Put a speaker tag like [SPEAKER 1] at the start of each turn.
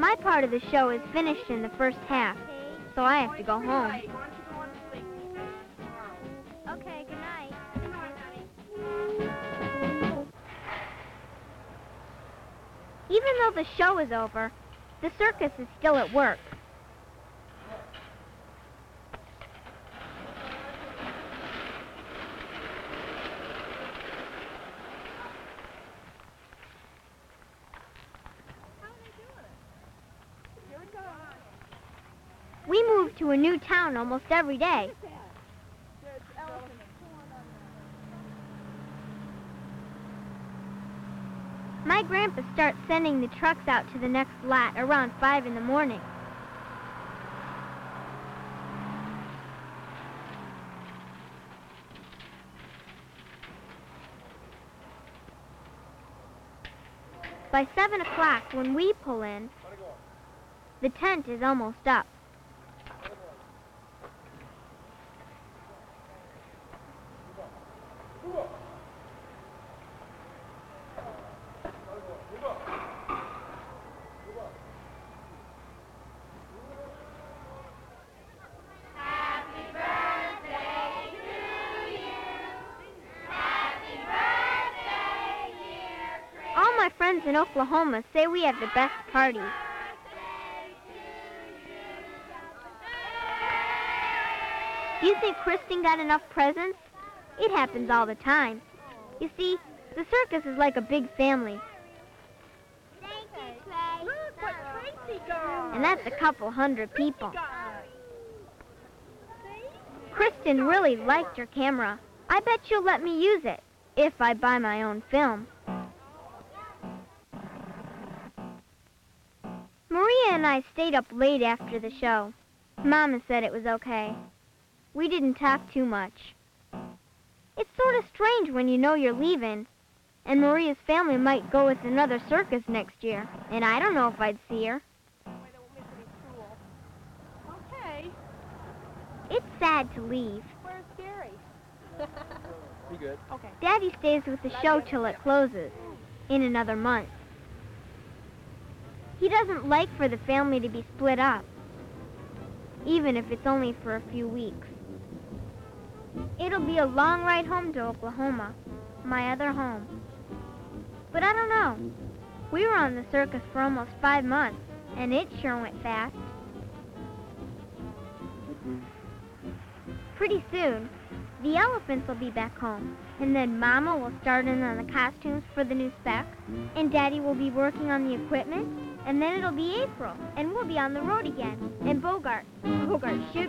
[SPEAKER 1] My part of the show is finished in the first half, so I have to go home. Okay, good night. Even though the show is over, the circus is still at work. We move to a new town almost every day. My grandpa starts sending the trucks out to the next lot around 5 in the morning. By 7 o'clock, when we pull in, the tent is almost up. All my friends in Oklahoma say we have the best party. Do you think Kristen got enough presents? It happens all the time. You see, the circus is like a big family.
[SPEAKER 2] Thank you, Trey.
[SPEAKER 3] Look what Tracy got.
[SPEAKER 1] And that's a couple hundred people. Kristen really liked her camera. I bet she'll let me use it, if I buy my own film. Maria and I stayed up late after the show. Mama said it was okay. We didn't talk too much. It's sort of strange when you know you're leaving, and Maria's family might go with another circus next year, and I don't know if I'd see her.
[SPEAKER 3] Okay.
[SPEAKER 1] It's sad to leave.
[SPEAKER 3] Where's Gary?
[SPEAKER 4] Be good.
[SPEAKER 3] Okay.
[SPEAKER 1] Daddy stays with the show till it closes, in another month. He doesn't like for the family to be split up, even if it's only for a few weeks. It'll be a long ride home to Oklahoma, my other home. But I don't know. We were on the circus for almost 5 months, and it sure went fast. Pretty soon, the elephants will be back home, and then Mama will start in on the costumes for the new specs, and Daddy will be working on the equipment, and then it'll be April, and we'll be on the road again, and Bogart should